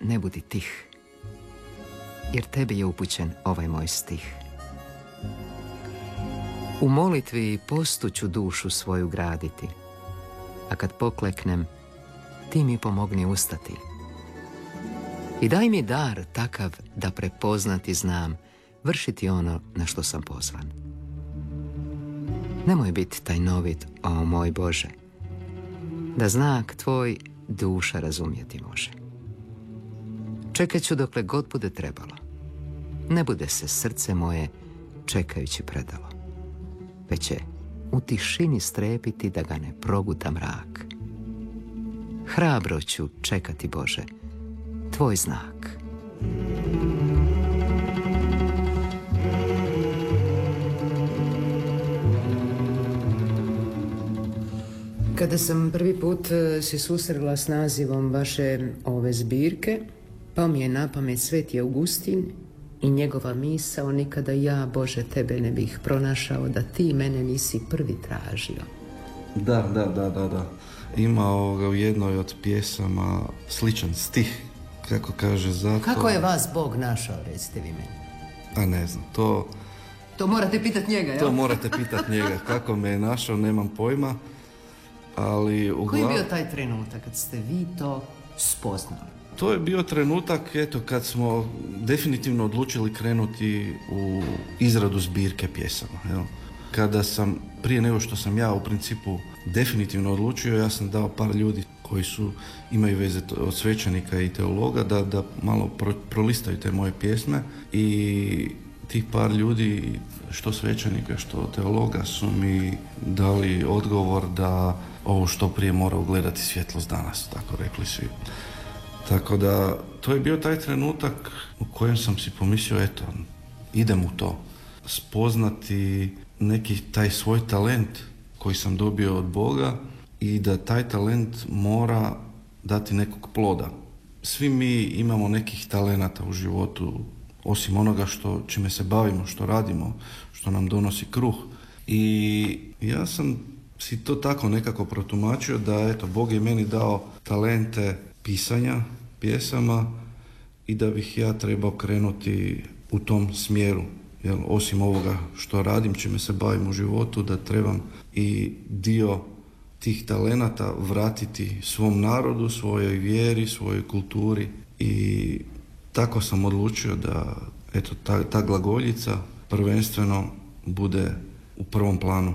ne budi tih, jer tebi je upućen ovaj moj stih. U molitvi i postu ću dušu svoju graditi, a kad pokleknem, ti mi pomogni ustati. I daj mi dar takav da prepoznati znam, vršiti ono na što sam pozvan. Nemoj biti tajnovit, o moj Bože, da znak tvoj duša razumjeti može. Čekat ću dokle god bude trebalo. Ne bude se srce moje čekajući predalo, već će u tišini strepiti da ga ne proguta mrak. Hrabro ću čekati, Bože, tvoj znak. Kada sam prvi put se susrela s nazivom vaše ove zbirke, pao mi je na pamet Sveti Augustin i njegova misao: nikada ja, Bože, tebe ne bih pronašao da ti mene nisi prvi tražio. Da. Ima u jednoj od pjesama sličan stih, kako kaže zato... Kako je vas Bog našao, recite vi meni? A ne znam, To morate pitat njega, jel? To morate pitat njega. Kako me je našao, nemam pojma. Ali Koji je bio taj trenutak kad ste vi to spoznali? To je bio trenutak, kad smo definitivno odlučili krenuti u izradu zbirke pjesama. Jel? Kada sam, prije nego što sam ja u principu definitivno odlučio, ja sam dao par ljudi koji imaju veze od svećenika i teologa da malo prolistaju te moje pjesme, i tih par ljudi, što svećenika, što teologa, su mi dali odgovor da ovo što prije mora ugledati svjetlost danas, tako rekli svi. Tako da, to je bio taj trenutak u kojem sam si pomislio, idem u to. Spoznati neki taj svoj talent koji sam dobio od Boga i da taj talent mora dati nekog ploda. Svi mi imamo nekih talenata u životu, osim onoga čime se bavimo, što radimo, što nam donosi kruh. I ja sam si to tako nekako protumačio da Bog je meni dao talente pisanja pjesama i da bih ja trebao krenuti u tom smjeru. Osim ovoga što radim, čime se bavim u životu, da trebam i dio tih talenata vratiti svom narodu, svojoj vjeri, svojoj kulturi. I tako sam odlučio da ta glagoljica prvenstveno bude u prvom planu.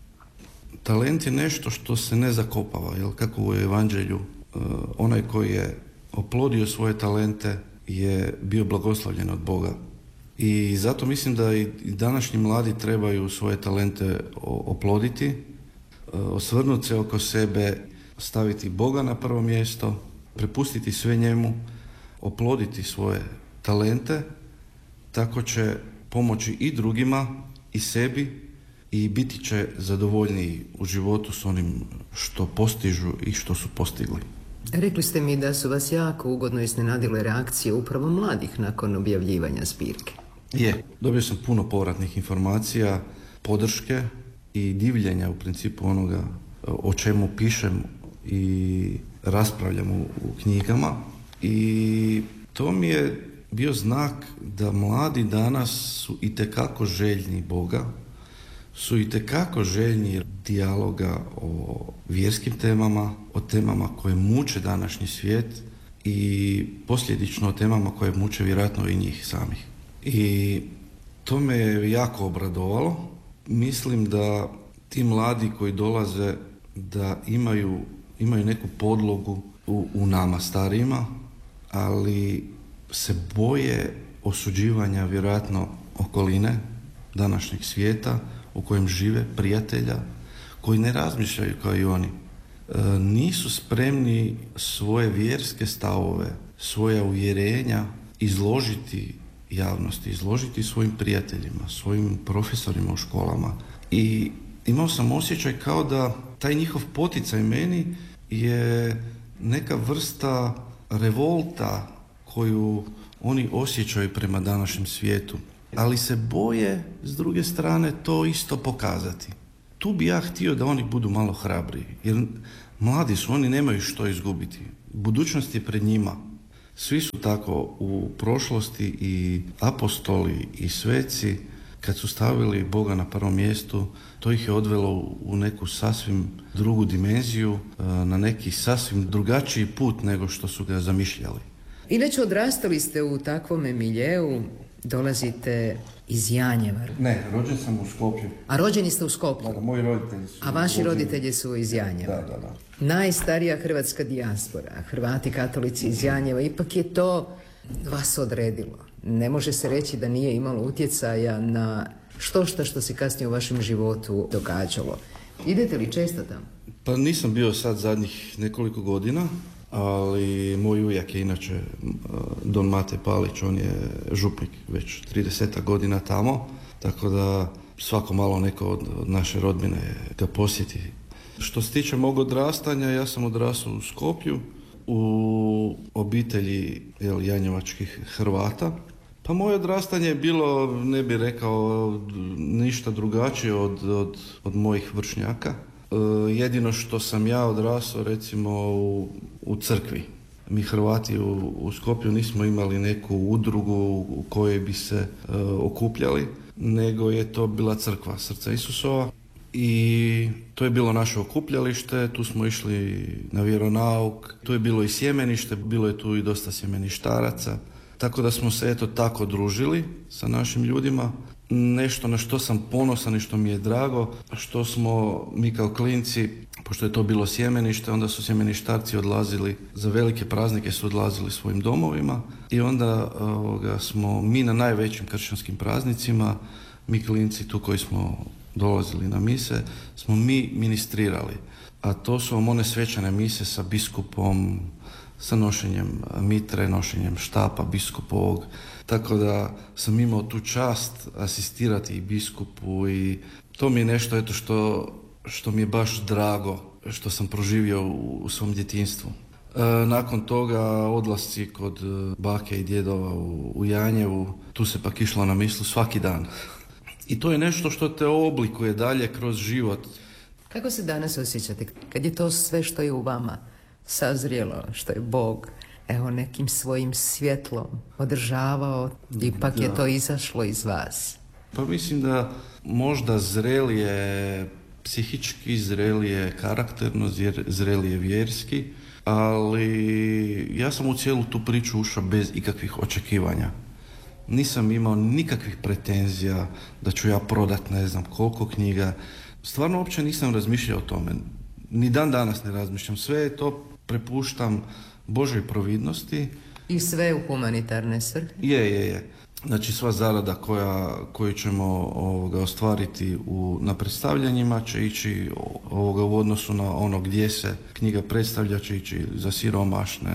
Talent je nešto što se ne zakopava, kako u Evanđelju onaj koji je oplodio svoje talente je bio blagoslovljen od Boga. I zato mislim da i današnji mladi trebaju svoje talente oploditi, osvrnuti se oko sebe, staviti Boga na prvo mjesto, prepustiti sve njemu, oploditi svoje talente, tako će pomoći i drugima i sebi i biti će zadovoljniji u životu s onim što postižu i što su postigli. Rekli ste mi da su vas jako ugodno iznenadile reakcije upravo mladih nakon objavljivanja zbirke. Dobio sam puno povratnih informacija, podrške i divljenja u principu onoga o čemu pišem i raspravljam u knjigama. I to mi je bio znak da mladi danas su itekako željni Boga, su itekako željni dijaloga o vjerskim temama, o temama koje muče današnji svijet i posljedično o temama koje muče vjerojatno i njih samih. I to me je jako obradovalo. Mislim da ti mladi koji dolaze da imaju neku podlogu u nama starijima, ali se boje osuđivanja vjerojatno okoline današnjeg svijeta u kojem žive, prijatelja koji ne razmišljaju kao i oni. Nisu spremni svoje vjerske stavove, svoja uvjerenja izložiti javnosti, izložiti svojim prijateljima, svojim profesorima u školama. I imao sam osjećaj kao da taj njihov poticaj meni je neka vrsta revolta koju oni osjećaju prema današnjem svijetu, ali se boje s druge strane to isto pokazati. Tu bi ja htio da oni budu malo hrabriji, jer mladi su, oni nemaju što izgubiti. Budućnost je pred njima. Svi su tako u prošlosti i apostoli i sveci, kad su stavili Boga na prvom mjestu, to ih je odvelo u neku sasvim drugu dimenziju, na neki sasvim drugačiji put nego što su ga zamišljali. Inače, odrastali ste u takvome miljeu, dolazite iz Janjeva. Ne, rođen sam u Skopju. A rođeni ste u Skopju? Da, moji roditelji su... A vaši roditelji su iz Janjeva? Da. Najstarija hrvatska dijaspora, Hrvati katolici iz Janjeva, ipak je to vas odredilo. Ne može se reći da nije imalo utjecaja na što se kasnije u vašem životu događalo. Idete li često tamo? Pa nisam bio sad zadnjih nekoliko godina, ali moj ujak je inače Don Mate Palić, on je župnik već 30 godina tamo, tako da svako malo neko od naše rodbine ga posjeti. Što se tiče mog odrastanja, ja sam odrastao u Skopju, u obitelji janjevačkih Hrvata. Pa moje odrastanje je bilo, ne bih rekao, ništa drugačije od mojih vršnjaka. Jedino što sam ja odrastao recimo u crkvi. Mi Hrvati u Skopju nismo imali neku udrugu u kojoj bi se okupljali, nego je to bila crkva Srca Isusova. I to je bilo naše okupljalište, tu smo išli na vjeronauk, tu je bilo i sjemenište, bilo je tu i dosta sjemeništaraca. Tako da smo se tako družili sa našim ljudima. Nešto na što sam ponosan i što mi je drago, što smo mi kao klinci, pošto je to bilo sjemenište, onda su sjemeništarci odlazili, za velike praznike su odlazili svojim domovima i onda smo mi na najvećim kršćanskim praznicima, mi klinci tu koji smo dolazili na mise, smo mi ministrirali. A to su vam one svečane mise sa biskupom, sa nošenjem mitre, nošenjem štapa biskupovog. Tako da sam imao tu čast asistirati i biskupu i to mi je nešto što mi je baš drago, što sam proživio u svom djetinjstvu. Nakon toga odlasci kod bake i djedova u Janjevu, tu se pak išlo na mislu svaki dan. I to je nešto što te oblikuje dalje kroz život. Kako se danas osjećate kad je to sve što je u vama sazrijelo, što je Bog nekim svojim svjetlom održavao, ipak je to izašlo iz vas? Pa mislim da možda zrelije psihički, zrelije karakterno, zrelije vjerski, ali ja sam u cijelu tu priču ušao bez ikakvih očekivanja. Nisam imao nikakvih pretenzija da ću ja prodat ne znam koliko knjiga. Stvarno uopće nisam razmišljao o tome. Ni dan danas ne razmišljam. Sve to prepuštam Božoj providnosti. I sve u humanitarne svrhe? Je. Znači sva zarada koju ćemo ostvariti na predstavljanjima će ići u odnosu na ono gdje se knjiga predstavlja, će ići za siromašne,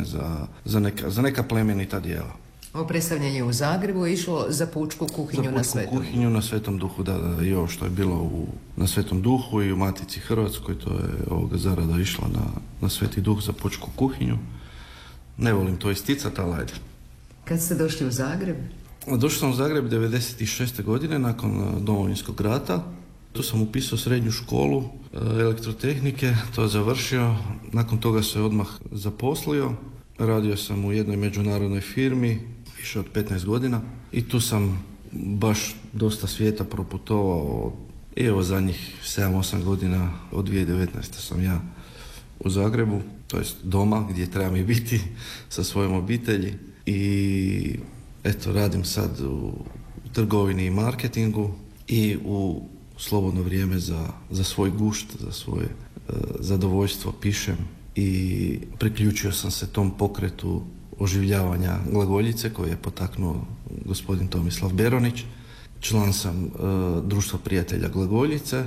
za neka plemenita djela. Ovo predstavljanje u Zagrebu je išlo za pučku kuhinju na Svetom Duhu. Kuhinju na Svetom Duhu, da. I ovo što je bilo na Svetom Duhu i u Matici Hrvatskoj, to je zarada išla na Sveti Duh za pučku kuhinju. Ne volim to isticati, ali ajde. Kad ste došli u Zagreb? Došao sam u Zagreb 96. godine nakon Domovinskog rata. Tu sam upisao srednju školu elektrotehnike, to završio. Nakon toga se odmah zaposlio. Radio sam u jednoj međunarodnoj firmi, više od 15 godina. I tu sam baš dosta svijeta proputovao. I evo zadnjih 7-8 godina, od 2019. sam ja u Zagrebu, to jest doma gdje trebam i biti sa svojom obitelji. I eto, radim sad u trgovini i marketingu i u slobodno vrijeme za svoj gušt, za svoje zadovoljstvo pišem i priključio sam se tom pokretu oživljavanja glagoljice koji je potaknuo gospodin Tomislav Beronić. Član sam Društva prijatelja glagoljice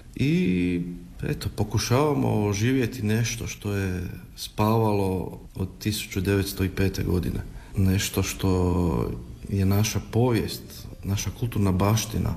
i eto, pokušavamo oživjeti nešto što je spavalo od 1905. godine. Nešto što je naša povijest, naša kulturna baština.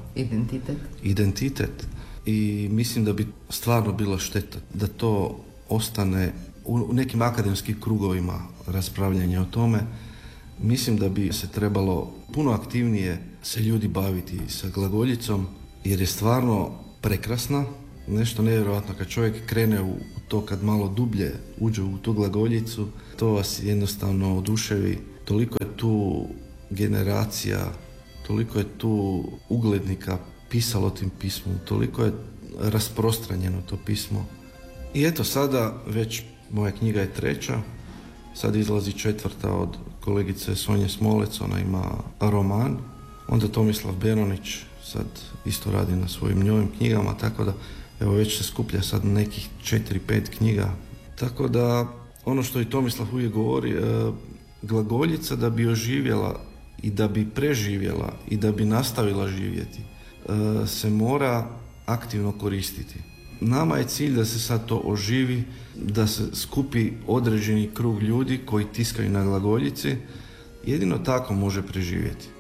Identitet. I mislim da bi stvarno bila šteta da to ostane u nekim akademskim krugovima raspravljanja o tome. Mislim da bi se trebalo puno aktivnije se ljudi baviti sa glagoljicom, jer je stvarno prekrasna, nešto nevjerojatno. Kad čovjek krene u to, kad malo dublje uđe u tu glagoljicu, to vas jednostavno oduševi. Toliko je tu generacija, toliko je tu uglednika pisalo tim pismom, toliko je rasprostranjeno to pismo. I eto sada već moja knjiga je 3. Sad izlazi 4. od kolegice Sonje Smolec, ona ima roman. Onda Tomislav Beronić sad isto radi na svojim njovim knjigama, tako da evo već se skuplja sad nekih 4-5 knjiga. Tako da ono što i Tomislav uvijek govori, glagoljica da bi oživjela i da bi preživjela i da bi nastavila živjeti se mora aktivno koristiti. Nama je cilj da se sad to oživi, da se skupi određeni krug ljudi koji tiskaju na glagoljici. Jedino tako može preživjeti.